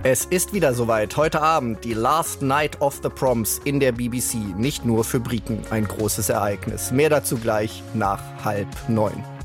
Es ist wieder soweit. Heute Abend die Last Night of the Proms in der BBC. Nicht nur für Briten ein großes Ereignis. Mehr dazu gleich nach 8:30.